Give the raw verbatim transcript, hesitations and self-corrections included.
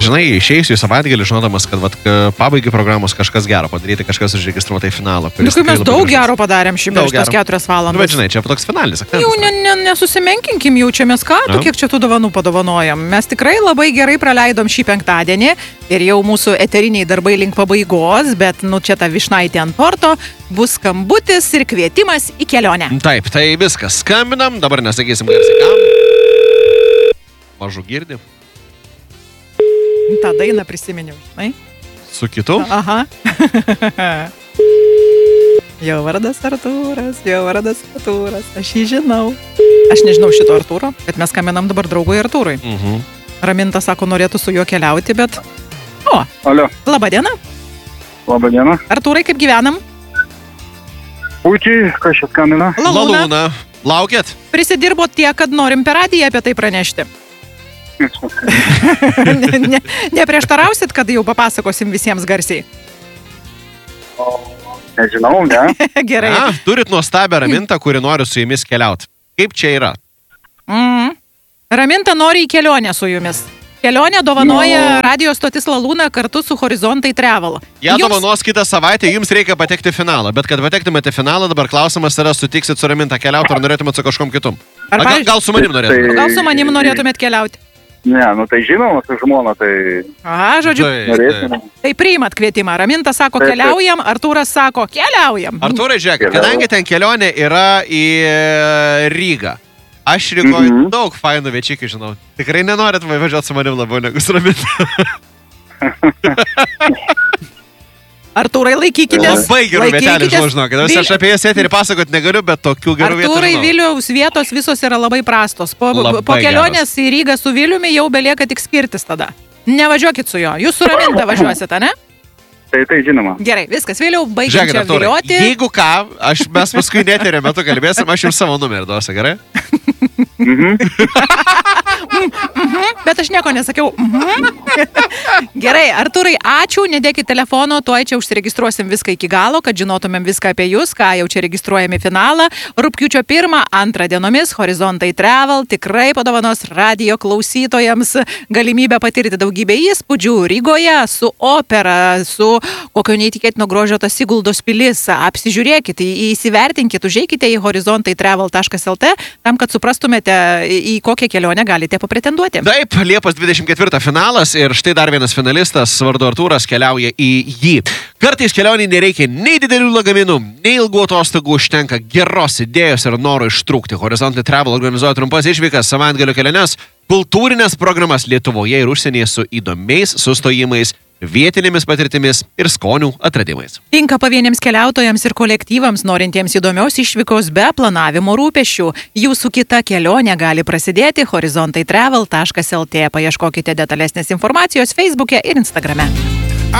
Žinai, išeisiu į savaitgalį, žinodamas, kad vat, pabaigai programos kažkas gero padaryti, kažkas užregistruota į finalą. Nu, kai mes daug gero padarėm šį per šitas keturias valandas. Nu, bet žinai, čia toks finalinis akcentas. Jau ne, ne, nesusimenkinkim, jaučiamės ką, tu kiek čia tų dovanų padovanojam. Mes tikrai labai gerai praleidom šį penktadienį ir jau mūsų eteriniai darbai link pabaigos, bet nu čia ta višnaitė ant torto, bus skambutis ir kvietimas į kelionę. Taip, tai viskas. Skambinam, dabar nesakysim garsiai kam. Mažu girdi. tą dainą prisiminiau, žinai? Su kitu? Aha. Jo vardas Artūras, jo vardas Artūras, aš jį žinau. Aš nežinau šito Artūro, bet mes skambinam dabar draugui Artūrui. Mhm. Raminta sako, norėtų su juo keliauti, bet... O, Alio. Labą dieną. Labą dieną. Artūrai, kaip gyvenam? Puikiai, kas čia skambina? Lalūna. Lalūna. Laukėt? Prisidirbo tiek, kad norim per radiją apie tai pranešti. ne, ne, neprieštarausit, kad jau papasakosim visiems garsiai? O, nežinau, ne? Gerai. Na, turit nuostabią Ramintą, kuri nori su jumis keliauti. Kaip čia yra? Mm. Raminta nori į kelionę su jumis. Kelionę dovanoja no. Radio stotis Lalūna kartu su Horizontai Travel. Ja jums... dovanos kitą savaitę, jums reikia patekti į finalą. Bet kad patektumėte į finalą, dabar klausimas yra, sutiksit su Raminta keliauti, ar norėtumėt su kažkom kitum? Ar gal, gal su manim norėtumėt? Tai... Gal su manim norėtumėt keliauti? Ne, nu tai žinoma, su žmona, tai... Aha, žodžiu, norėtume. Tai priimat kvietimą. Raminta sako, taip, keliaujam, Artūras sako, keliaujam. Artūrai, žiūrėk, kadangi ten kelionė yra į Rygą, aš Rygoje mm-hmm. daug fainų viečikių žinau. Tikrai nenorit važiuoti su manim labiau negu su Raminta. Artūrai, laikykitės. Labai gerų vietelių žinau, kad Vil... aš apie jas eterį pasakot negaliu, bet tokių gerų vietų Artūrai, žinau. Viliaus vietos visos yra labai prastos. Po, labai po kelionės geros. į Rygą su Viliumi jau belieka tik skirtis tada. Nevažiuokit su jo. Jūs su Raminta važiuosite, ne? Tai tai žinoma. Gerai, viskas, Viliau, baigiam čia vilioti. Jeigu ką, aš, mes paskui neterio metu kalbėsim, aš jums savo numerį duosiu, gerai? Mhm. Bet aš nieko nesakiau. Gerai, Artūrai, ačiū, nedėkit telefono, tuoj čia užsiregistruosim viską iki galo, kad žinotumėm viską apie jūs, ką jau čia registruojame finalą. Rugpjūčio pirmą, antrą dienomis Horizontai Travel tikrai padovanos radio klausytojams galimybę patirti daugybę įspūdžių Rygoje su opera, su kokio neįtikėtino grožio tas Siguldos pilis. Apsižiūrėkit, įsivertinkit, užeikite į horizontai travel taškas el tė tam, kad suprastumėte, į kokią kelionę galite papretenduoti. Taip, Liepos dvidešimt ketvirtą finalas ir štai dar vienas finalistas, vardu Artūras, keliauja į jį. Kartais kelionį nereikia nei didelių lagaminų, nei ilgų atostogų, užtenka geros idėjos ir noro ištrūkti. Horizontai Travel organizuoja trumpas išvykas, savaitgalio keliones, kultūrinės programas Lietuvoje ir užsienyje su įdomiais sustojimais, vietinėmis patirtimis ir skonių atradimais. Tinka pavieniams keliautojams ir kolektyvams, norintiems įdomios išvykos be planavimo rūpesčių. Jūsų kita kelionė gali prasidėti horizontai travel taškas el tė. Paieškokite detalesnės informacijos Facebook'e ir Instagram'e.